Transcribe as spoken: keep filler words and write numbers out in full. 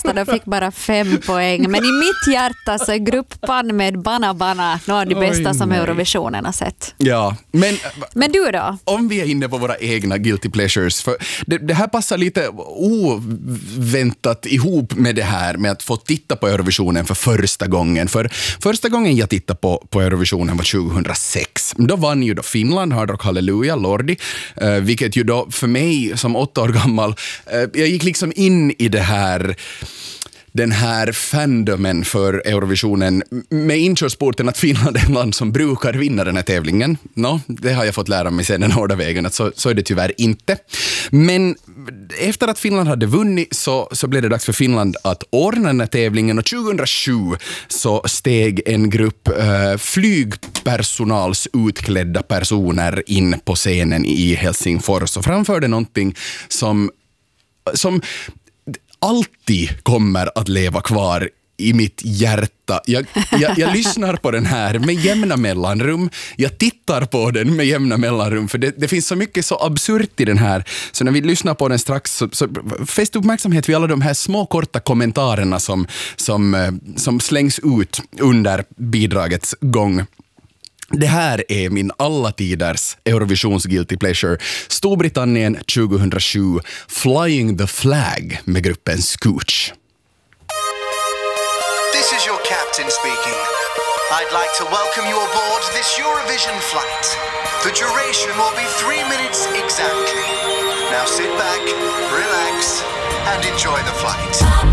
de fick bara fem poäng. Men i mitt hjärta så är Grupp Pan med Bana Bana några av de bästa Oj, som nej. Eurovisionen har sett. Ja, men, Men du då? om vi är inne på våra egna guilty pleasures, för det, det här passar lite oväntat ihop med det här med att få titta på Eurovisionen för första gången. För första gången jag tittade på, på Eurovisionen var tjugohundrasex. Då vann ju då Finland, Hard Rock Hallelujah, Lordi, eh, vilket ju då för mig som åtta år gammal, eh, jag gick liksom in i det här den här fandomen för Eurovisionen med inkörsporten att Finland är ett land som brukar vinna den här tävlingen. No, det har jag fått lära mig sen den hårda vägen att så, så är det tyvärr inte. Men efter att Finland hade vunnit så, så blev det dags för Finland att ordna den här tävlingen, och tjugohundrasju så steg en grupp eh, flygpersonals utklädda personer in på scenen i Helsingfors och framförde någonting som som alltid kommer att leva kvar i mitt hjärta. Jag, jag, jag lyssnar på den här med jämna mellanrum. Jag tittar på den med jämna mellanrum. För det, det finns så mycket så absurt i den här. Så när vi lyssnar på den strax så, så fäst uppmärksamhet vid alla de här små korta kommentarerna som, som, som slängs ut under bidragets gång. Det här är min alla tiders Eurovisions guilty pleasure. Storbritannien tjugohundrasju, Flying the Flag med gruppen Scooch. This is your captain speaking. I'd like to welcome you aboard this Eurovision flight. The duration will be three minutes exactly. Now sit back, relax, and enjoy the flight.